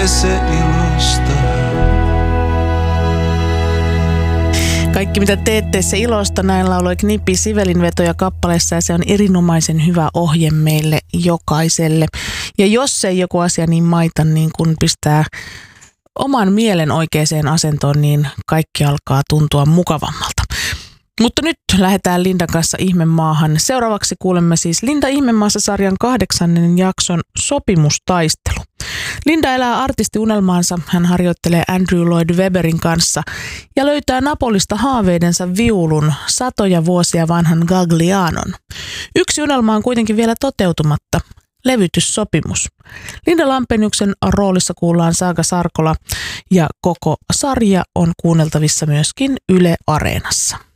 se ilosta. Kaikki mitä teette se ilosta, näin lauloi Knippi Sivelin vetoja kappaleessa ja se on erinomaisen hyvä ohje meille jokaiselle. Ja jos ei joku asia niin maita, niin kun pistää oman mielen oikeaan asentoon, niin kaikki alkaa tuntua mukavammalta. Mutta nyt lähdetään Lindan kanssa Ihmemaahan. Seuraavaksi kuulemme siis Linda Ihmemaassa-sarjan 8. jakson Sopimustaistelu. Linda elää artistiunelmaansa, hän harjoittelee Andrew Lloyd Webberin kanssa ja löytää Napolista haaveidensa viulun satoja vuosia vanhan Gaglianon. Yksi unelma on kuitenkin vielä toteutumatta, levytyssopimus. Linda Lampeniuksen roolissa kuullaan Saga Sarkola ja koko sarja on kuunneltavissa myöskin Yle Areenassa.